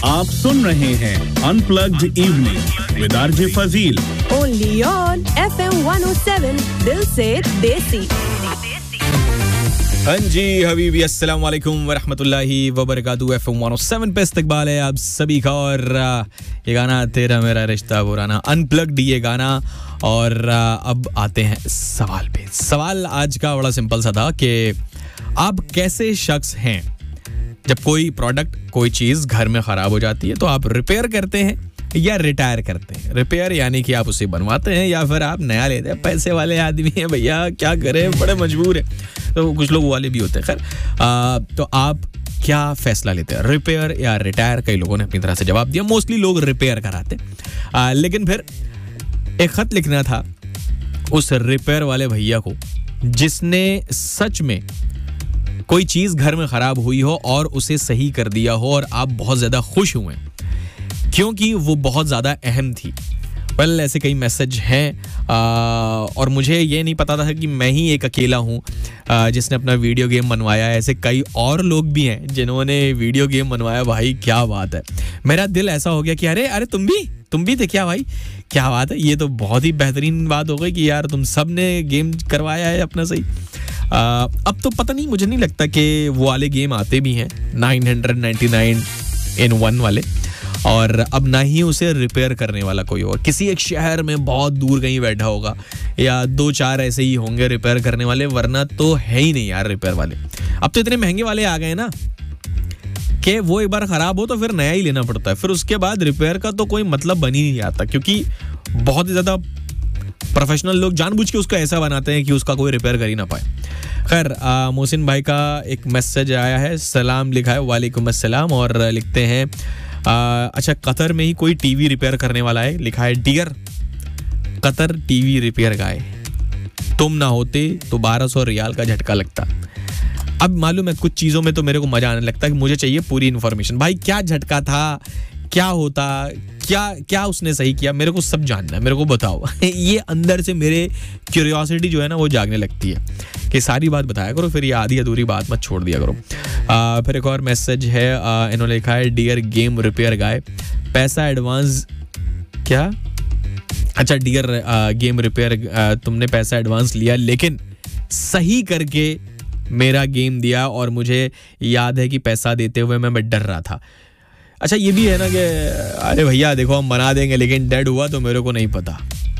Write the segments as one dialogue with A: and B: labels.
A: आप सुन रहे हैं unplugged evening with RJ Fazil
B: only on FM 107 दिल से देसी।
C: हाँ जी हबीबी, अस्सलाम वालेकुम वरहमतुल्लाहि वबरकातुहू। FM 107 पे इस्तकबाल है आप सभी का। और ये गाना तेरा मेरा रिश्ता पुराना, अनप्लग्ड ये गाना। और अब आते हैं सवाल पे। सवाल आज का बड़ा सिंपल सा था कि आप कैसे शख्स हैं जब कोई प्रोडक्ट, कोई चीज़ घर में ख़राब हो जाती है तो आप रिपेयर करते हैं या रिटायर करते हैं। रिपेयर यानी कि आप उसे बनवाते हैं या फिर आप नया लेते हैं। पैसे वाले आदमी हैं भैया, क्या करें, बड़े मजबूर हैं, तो कुछ लोग वाले भी होते हैं। खैर, तो आप क्या फैसला लेते हैं, रिपेयर या रिटायर? कई लोगों ने अपनी तरह से जवाब दिया। मोस्टली लोग रिपेयर कराते, लेकिन फिर एक खत लिखना था उस रिपेयर वाले भैया को जिसने सच में कोई चीज़ घर में ख़राब हुई हो और उसे सही कर दिया हो और आप बहुत ज़्यादा खुश हुए क्योंकि वो बहुत ज़्यादा अहम थी। वेल, ऐसे कई मैसेज हैं और मुझे ये नहीं पता था कि मैं ही एक अकेला हूँ जिसने अपना वीडियो गेम बनवाया है। ऐसे कई और लोग भी हैं जिन्होंने वीडियो गेम बनवाया। भाई क्या बात है, मेरा दिल ऐसा हो गया कि अरे तुम भी थे क्या भाई, क्या बात है। ये तो बहुत ही बेहतरीन बात हो गई कि यार तुम सब ने गेम करवाया है अपना सही। अब तो पता नहीं, मुझे नहीं लगता कि वो वाले गेम आते भी हैं 999 in 1 वाले। और अब ना ही उसे रिपेयर करने वाला कोई होगा। किसी एक शहर में बहुत दूर कहीं बैठा होगा या 2-4 ऐसे ही होंगे रिपेयर करने वाले, वरना तो है ही नहीं यार रिपेयर वाले। अब तो इतने महंगे वाले आ गए ना कि वो एक बार ख़राब हो तो फिर नया ही लेना पड़ता है। फिर उसके बाद रिपेयर का तो कोई मतलब बन ही नहीं आता, क्योंकि बहुत ही ज़्यादा प्रोफेशनल लोग जानबूझ के उसको ऐसा बनाते हैं कि उसका कोई रिपेयर कर ही ना पाए। खैर, मोहसिन भाई का एक मैसेज आया है, सलाम लिखा है, वालेकुम अस्सलाम, और लिखते हैं अच्छा, कतर में ही कोई टीवी रिपेयर करने वाला है। लिखा है, डियर कतर टीवी रिपेयर गाय, तुम ना होते तो 1200 रियाल का झटका लगता। अब मालूम है कुछ चीज़ों में तो मेरे को मजा आने लगता है कि मुझे चाहिए पूरी इन्फॉर्मेशन। भाई क्या झटका था, क्या होता, क्या उसने सही किया, मेरे को सब जानना है, मेरे को बताओ। ये अंदर से मेरे क्यूरियोसिटी जो है ना वो जागने लगती है कि सारी बात बताया करो, फिर ये आधी अधूरी बात मत छोड़ दिया करो। फिर एक और मैसेज है, इन्होंने लिखा है, डियर गेम रिपेयर गाय, पैसा एडवांस क्या? अच्छा, डियर गेम रिपेयर, तुमने पैसा एडवांस लिया लेकिन सही करके मेरा गेम दिया और मुझे याद है कि पैसा देते हुए मैं डर रहा था। अच्छा, ये भी है ना कि अरे भैया देखो हम बना देंगे लेकिन डेड हुआ तो मेरे को नहीं पता।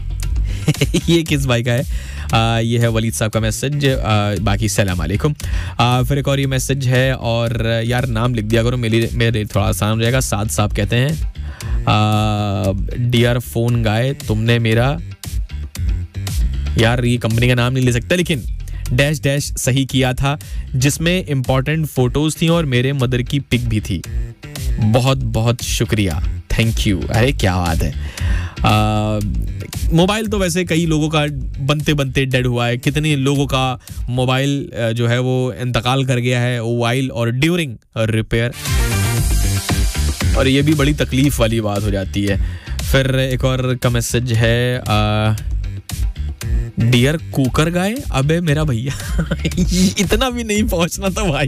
C: ये किस भाई का है? ये है वलीद साहब का मैसेज। बाकी सलाम अलैकुम। फिर एक और ये मैसेज है, और यार नाम लिख दिया करो, मेरे थोड़ा आसान रहेगा। साद साहब कहते हैं, डियर फोन गाय, तुमने मेरा, यार ये कंपनी का नाम नहीं ले सकता, लेकिन डैश डैश सही किया था, जिसमें इंपॉर्टेंट फोटोज थी और मेरे मदर की पिक भी थी। बहुत बहुत शुक्रिया, थैंक यू। अरे क्या बात है। मोबाइल तो वैसे कई लोगों का बनते बनते डेड हुआ है। कितने लोगों का मोबाइल जो है वो इंतकाल कर गया है वाइल और ड्यूरिंग रिपेयर, और ये भी बड़ी तकलीफ वाली बात हो जाती है। फिर एक और का मैसेज है, डियर कुकर गाय, अबे मेरा भैया इतना भी नहीं पहुंचना था भाई।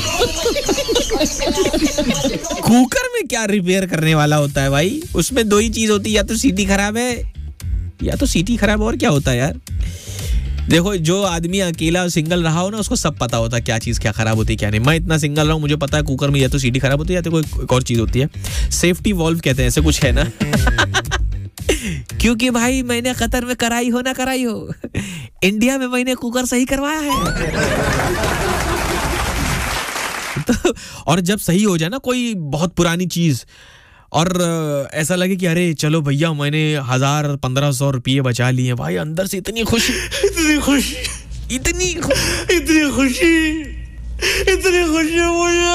C: कुकर में क्या रिपेयर करने वाला होता है भाई? उसमें दो ही चीज होती है, या तो सीटी खराब है या तो सीटी खराब, और क्या होता है यार? देखो, जो आदमी अकेला सिंगल रहा हो ना, उसको सब पता होता है क्या चीज क्या खराब होती है क्या नहीं। मैं इतना सिंगल रहा हूं, मुझे पता है कुकर में या तो सीटी खराब होती है या तो कोई और चीज होती है। सेफ्टी वॉल्व कहते हैं, ऐसे कुछ है ना। क्योंकि भाई मैंने कतर में कराई हो ना कराई हो, इंडिया में मैंने कुकर सही करवाया है। तो और जब सही हो जाए ना कोई बहुत पुरानी चीज, और ऐसा लगे कि अरे चलो भैया मैंने 1000-1500 रुपये बचा लिए भाई, अंदर से इतनी खुशी, इतनी खुशी, इतनी खुशी, इतनी खुशी, इतनी खुशी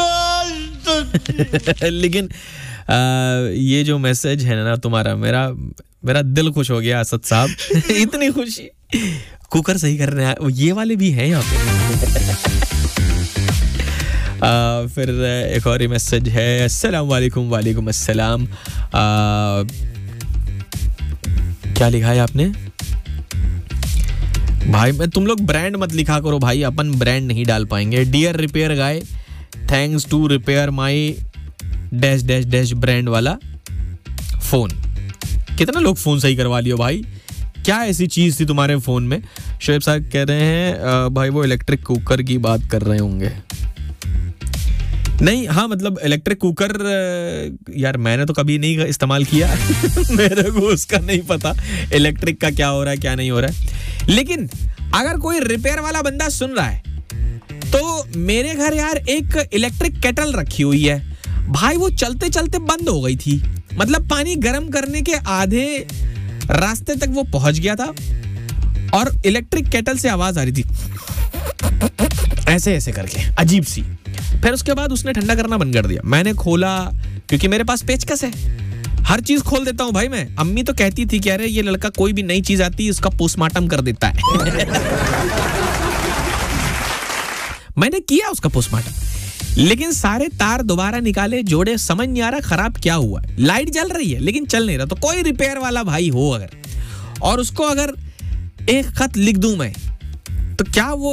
C: मुझे। लेकिन ये जो मैसेज है ना तुम्हारा, मेरा दिल खुश हो गया असद साहब। इतनी खुशी, कुकर सही कर रहे हैं, ये वाले भी हैं यहाँ पे। फिर एक और मैसेज है, अस्सलाम वालेकुम। वालेकुम अस्सलाम। क्या लिखा है आपने भाई? मैं तुम लोग ब्रांड मत लिखा करो भाई, अपन ब्रांड नहीं डाल पाएंगे। Dear repair guy, thanks to repair my dash dash dash brand वाला फोन। कितना लोग फोन सही करवा लियो भाई, क्या ऐसी चीज थी तुम्हारे फोन में? शोएब साहब कह रहे हैं भाई वो इलेक्ट्रिक कुकर की बात कर रहे होंगे। नहीं, हाँ मतलब इलेक्ट्रिक कुकर यार मैंने तो कभी नहीं इस्तेमाल किया मेरे को उसका नहीं पता इलेक्ट्रिक का क्या हो रहा है क्या नहीं हो रहा है। लेकिन अगर कोई रिपेयर वाला बंदा सुन रहा है तो मेरे घर यार एक इलेक्ट्रिक केटल रखी हुई है भाई, वो चलते चलते बंद हो गई थी। मतलब पानी गर्म करने के आधे रास्ते तक वो पहुंच गया था और इलेक्ट्रिक केटल से आवाज आ रही थी ऐसे ऐसे करके, अजीब सी। फिर उसके बाद उसने ठंडा करना बंद कर दिया। मैंने खोला, क्योंकि मेरे पास पेचकस है, हर चीज खोल देता हूं भाई मैं। अम्मी तो कहती थी कि अरे ये लड़का कोई भी नई चीज आती है इसका पोस्टमार्टम कर देता है मैंने किया उसका पोस्टमार्टम, लेकिन सारे तार दोबारा निकाले, जोड़े, समझ नहीं आ रहा खराब क्या हुआ। लाइट जल रही है लेकिन चल नहीं रहा। तो कोई रिपेयर वाला भाई हो अगर, और उसको अगर एक खत लिख दूं मैं, तो क्या वो